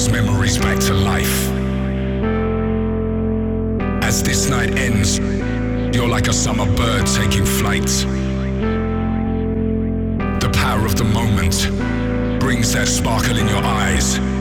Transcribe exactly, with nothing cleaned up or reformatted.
those memories back to life. As this night ends, you're like a summer bird taking flight. The power of the moment brings that sparkle in your eyes.